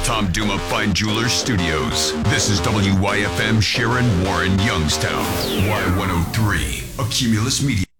Tom Duma Fine Jewelers Studios. This is WYFM Sharon Warren Youngstown. Y103, a Cumulus Media.